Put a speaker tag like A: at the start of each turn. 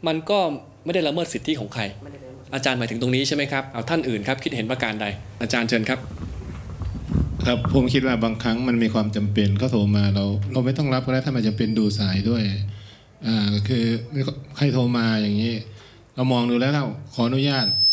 A: มันก็ไม่ได้ละเมิดสิทธิของใครอาจารย์หมายถึงตรงนี้ใช่ไหมครับเอาท่านอื่นครับคิดเห็นประการใดอาจารย์เชิญครับ
B: ครับผมคิดว่าบางครั้งมันมีความจำเป็นเขาโทรมาเราไม่ต้องรับก็ได้ถ้ามันจะเป็นดูสายด้วยคือใครโทรมาอย่างนี้เรามองดูแล้วขออนุญาต